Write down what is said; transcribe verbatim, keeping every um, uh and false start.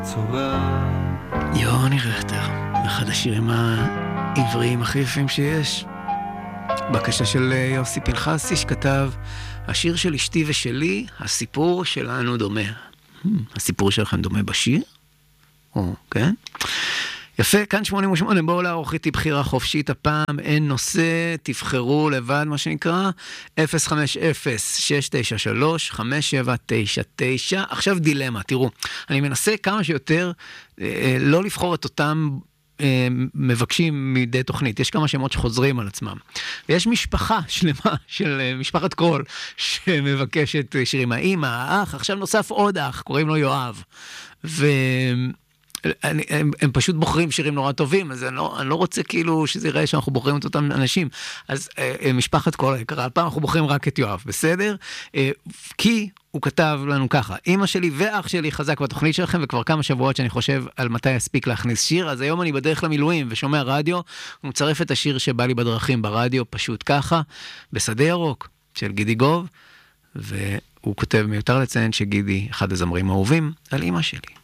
יוני רכטר, אחד השירים העבריים הכי יפים שיש. בקשה של יוסי פנחסי שכתב, השיר של אשתי ושלי, הסיפור שלנו דומה. הסיפור שלכם דומה בשיר? או, כן? יפה, כאן שמונים ושמונה, בואו לערוך איתי בחירה חופשית, הפעם אין נושא, תבחרו לבד מה שנקרא, אפס חמש אפס שש תשע שלוש חמש שבע תשע תשע. עכשיו דילמה, תראו, אני מנסה כמה שיותר אה, לא לבחור את אותם אה, מבקשים מדי תוכנית, יש כמה שמות שחוזרים על עצמם, ויש משפחה שלמה של אה, משפחת קרול שמבקשת שירים, האמא, האח, עכשיו נוסף עוד אח, קוראים לו יואב, ו... אני, הם, הם פשוט בוחרים שירים נורא טובים, אז אני לא, אני לא רוצה כאילו שזה יראה שאנחנו בוחרים את אותם אנשים. אז אה, משפחת כל היקרה, הפעם אנחנו בוחרים רק את יואב, בסדר? אה, כי הוא כתב לנו ככה, אמא שלי ואח שלי חזק בתוכנית שלכם, וכבר כמה שבועות שאני חושב על מתי יספיק להכניס שיר, אז היום אני בדרך למילואים ושומע רדיו, ומצרף את השיר שבא לי בדרכים ברדיו, פשוט ככה, בשדה ירוק, של גידי גוב, והוא כותב מיותר לציין שגידי אחד הזמרים האהובים על אמא שלי.